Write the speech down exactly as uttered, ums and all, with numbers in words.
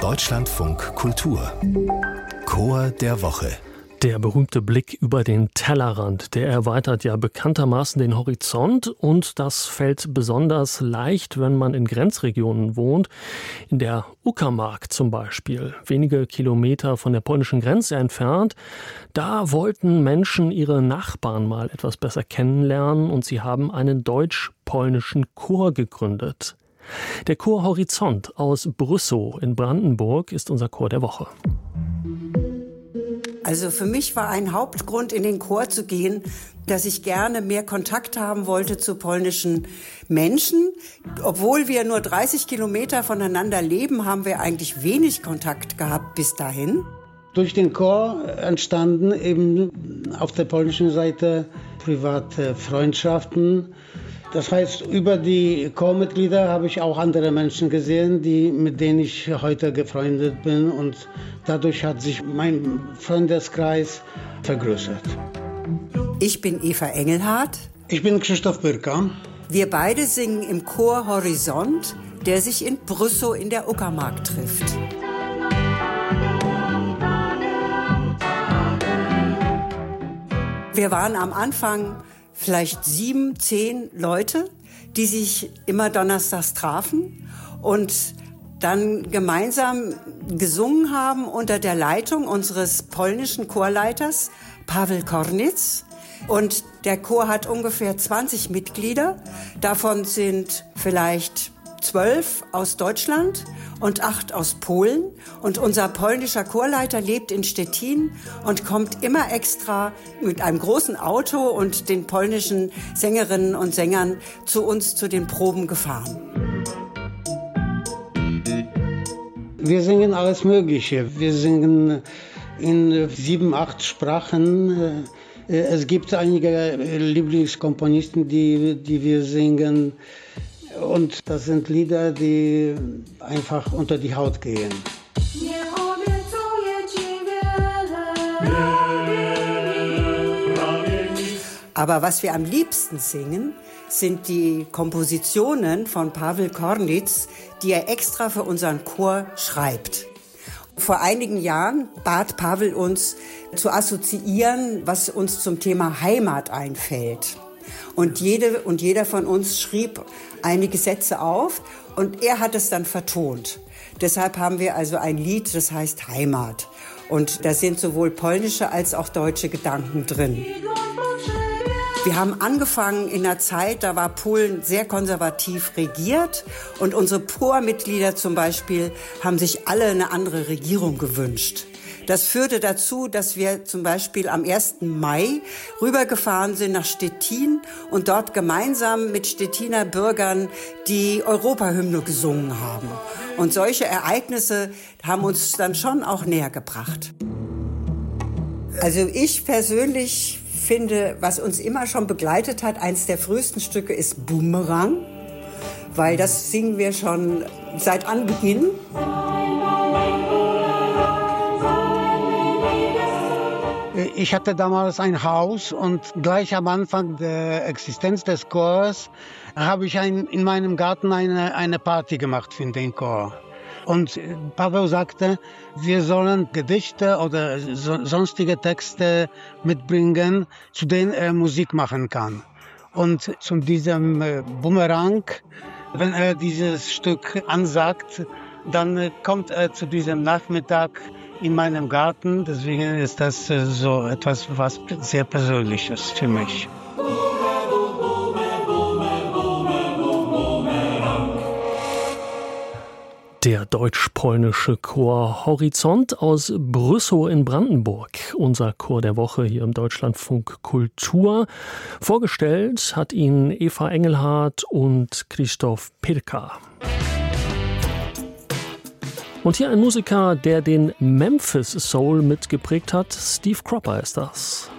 Deutschlandfunk Kultur Chor der Woche. Der berühmte Blick über den Tellerrand, der erweitert ja bekanntermaßen den Horizont, und das fällt besonders leicht, wenn man in Grenzregionen wohnt. In der Uckermark zum Beispiel, wenige Kilometer von der polnischen Grenze entfernt, da wollten Menschen ihre Nachbarn mal etwas besser kennenlernen und sie haben einen deutsch-polnischen Chor gegründet. Der Chor Horizont aus Brüssow in Brandenburg ist unser Chor der Woche. Also für mich war ein Hauptgrund, in den Chor zu gehen, dass ich gerne mehr Kontakt haben wollte zu polnischen Menschen. Obwohl wir nur dreißig Kilometer voneinander leben, haben wir eigentlich wenig Kontakt gehabt bis dahin. Durch den Chor entstanden eben auf der polnischen Seite private Freundschaften. Das heißt, über die Chormitglieder habe ich auch andere Menschen gesehen, die, mit denen ich heute befreundet bin. Und dadurch hat sich mein Freundeskreis vergrößert. Ich bin Eva Engelhardt. Ich bin Krzysztof Pyrka. Wir beide singen im Chor Horizont, der sich in Brüssow in der Uckermark trifft. Wir waren am Anfang vielleicht sieben, zehn Leute, die sich immer donnerstags trafen und dann gemeinsam gesungen haben unter der Leitung unseres polnischen Chorleiters, Paweł Kornitz. Und der Chor hat ungefähr zwanzig Mitglieder. Davon sind vielleicht zwölf aus Deutschland und acht aus Polen. Und unser polnischer Chorleiter lebt in Stettin und kommt immer extra mit einem großen Auto und den polnischen Sängerinnen und Sängern zu uns zu den Proben gefahren. Wir singen alles Mögliche. Wir singen in sieben, acht Sprachen. Es gibt einige Lieblingskomponisten, die, die wir singen. Und das sind Lieder, die einfach unter die Haut gehen. Aber was wir am liebsten singen, sind die Kompositionen von Paweł Kornitz, die er extra für unseren Chor schreibt. Vor einigen Jahren bat Paweł uns zu assoziieren, was uns zum Thema Heimat einfällt. Und jede und jeder von uns schrieb einige Sätze auf und er hat es dann vertont. Deshalb haben wir also ein Lied, das heißt Heimat. Und da sind sowohl polnische als auch deutsche Gedanken drin. Wir haben angefangen in einer Zeit, da war Polen sehr konservativ regiert und unsere Chormitglieder zum Beispiel haben sich alle eine andere Regierung gewünscht. Das führte dazu, dass wir zum Beispiel am ersten Mai rübergefahren sind nach Stettin und dort gemeinsam mit Stettiner Bürgern die Europahymne gesungen haben. Und solche Ereignisse haben uns dann schon auch näher gebracht. Also ich persönlich finde, was uns immer schon begleitet hat, eines der frühesten Stücke ist Bumerang, weil das singen wir schon seit Anbeginn. Ich hatte damals ein Haus und gleich am Anfang der Existenz des Chors habe ich ein, in meinem Garten eine, eine Party gemacht für den Chor. Und Paweł sagte, wir sollen Gedichte oder so, sonstige Texte mitbringen, zu denen er Musik machen kann. Und zu diesem Bumerang, wenn er dieses Stück ansagt, dann kommt er zu diesem Nachmittag in meinem Garten. Deswegen ist das so etwas, was sehr Persönliches für mich. Der deutsch-polnische Chor Horizont aus Brüssow in Brandenburg. Unser Chor der Woche hier im Deutschlandfunk Kultur. Vorgestellt hat ihn Eva Engelhardt und Krzysztof Pyrka. Und hier ein Musiker, der den Memphis Soul mitgeprägt hat. Steve Cropper ist das.